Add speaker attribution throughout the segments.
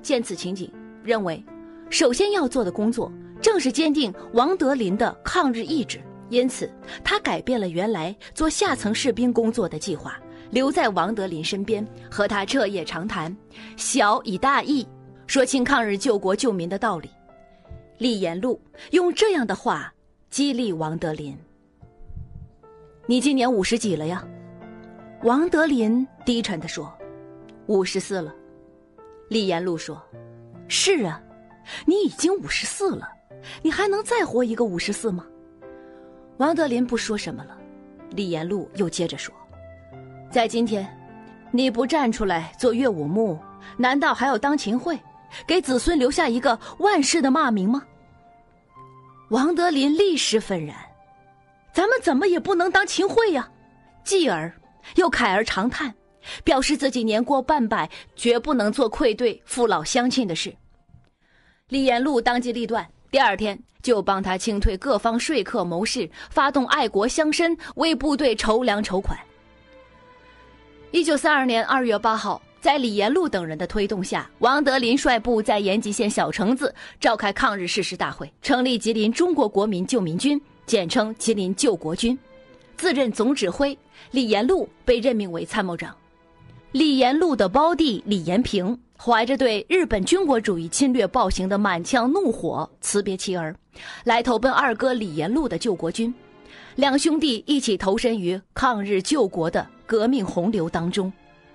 Speaker 1: 见此情景，认为首先要做的工作正是坚定王德林的抗日意志，因此他改变了原来做下层士兵工作的计划，留在王德林身边，和他彻夜长谈，小以大义，说清抗日救国救民的道理。李延禄用这样的话激励王德林：你今年50几了呀？王德林低沉地说：54了。李延禄说：是啊，你已经54了，你还能再活一个54吗？王德林不说什么了。李延禄又接着说：在今天，你不站出来做岳武穆，难道还要当秦桧，给子孙留下一个万世的骂名吗？王德林立时愤然：咱们怎么也不能当秦桧呀！继而又慨而长叹，表示自己年过半百，绝不能做愧对父老乡亲的事。李延禄当机立断，第二天就帮他清退各方说客谋士，发动爱国乡绅，为部队筹粮筹款。1932年2月8号，在李延禄等人的推动下，王德林率部在延吉县小城子召开抗日誓师大会，成立吉林中国国民救民军，简称吉林救国军，自任总指挥。李延禄被任命为参谋长。李延禄的胞弟李延平怀着对日本军国主义侵略暴行的满腔怒火，辞别妻儿，来投奔二哥李延禄的救国军。两兄弟一起投身于抗日救国的革命洪流当中。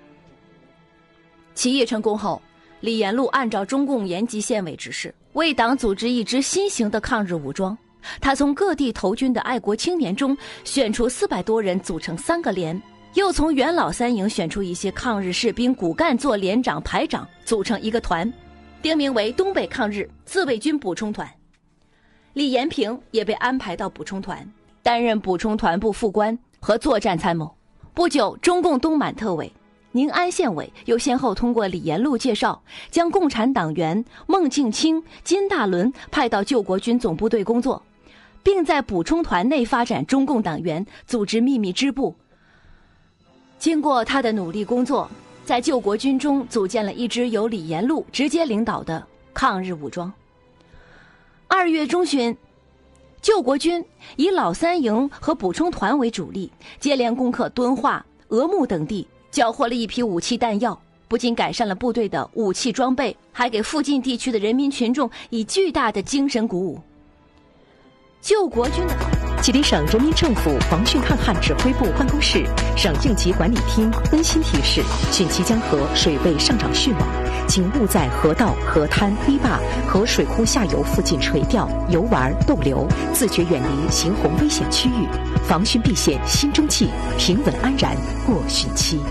Speaker 1: 起义成功后，李延禄按照中共延吉县委指示，为党组织一支新型的抗日武装。他从各地投军的爱国青年中选出400多人组成3个连，又从元老三营选出一些抗日士兵骨干做连长排长，组成一个团，定名为东北抗日自卫军补充团。李延平也被安排到补充团，担任补充团部副官和作战参谋。不久，中共东满特委、宁安县委又先后通过李延禄介绍，将共产党员孟庆清、金大伦派到救国军总部队工作，并在补充团内发展中共党员，组织秘密支部。经过他的努力工作，在救国军中组建了一支由李延禄直接领导的抗日武装。2月中旬，救国军以老三营和补充团为主力，接连攻克敦化、峨木等地，缴获了一批武器弹药，不仅改善了部队的武器装备，还给附近地区的人民群众以巨大的精神鼓舞。救国军的
Speaker 2: 吉林省人民政府防汛抗旱指挥部办公室、省应急管理厅温馨提示：汛期江河水位上涨迅猛，请勿在河道、河滩、堤坝和水库下游附近垂钓、游玩、逗留，自觉远离行洪危险区域，防汛避险新中纪，平稳安然过汛期。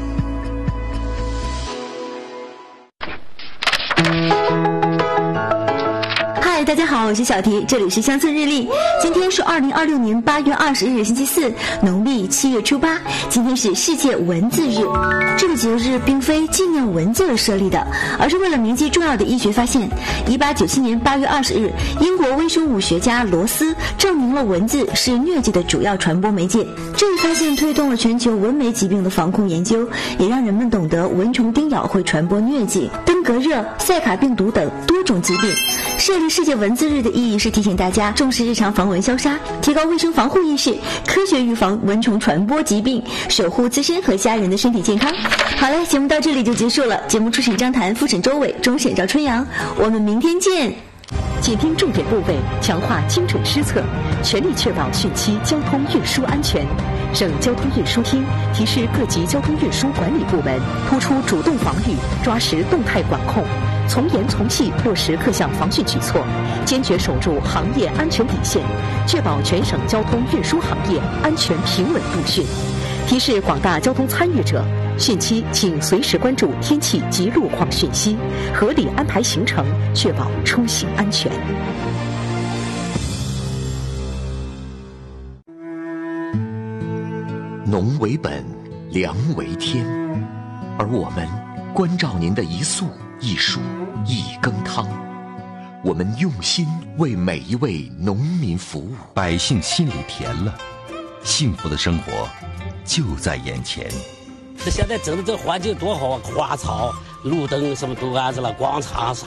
Speaker 3: 嗨，大家好，我是小提，这里是乡村日历。今天是2026年8月21日星期四，农历7月初8，今天是世界文字日。这个节日并非纪念文字而设立的，而是为了铭记重要的医学发现。1897年8月20日，英国微生物学家罗斯证明了文字是疟疾的主要传播媒介。这一发现推动了全球蚊媒疾病的防控研究，也让人们懂得蚊虫叮咬会传播疟疾、登革热、塞卡病毒等多种疾病。设立世界文字日的意义是提醒大家重视日常防蚊消杀，提高卫生防护意识，科学预防蚊虫传播疾病，守护自身和家人的身体健康。好嘞，节目到这里就结束了。节目初审张谭，复审周伟，终审赵春阳。我们明天见。
Speaker 2: 紧盯重点部位，强化精准施策，全力确保汛期交通运输安全。省交通运输厅提示各级交通运输管理部门，突出主动防御，抓实动态管控，从严从细落实各项防汛举措，坚决守住行业安全底线，确保全省交通运输行业安全平稳度汛。提示广大交通参与者，汛期请随时关注天气及路况讯息，合理安排行程，确保出行安全。
Speaker 4: 农为本，粮为天，而我们关照您的一粟一蔬一羹汤，我们用心为每一位农民服务，
Speaker 5: 百姓心里甜了，幸福的生活就在眼前。
Speaker 6: 这现在整的这环境多好啊，花草、路灯什么都安置了，广场啥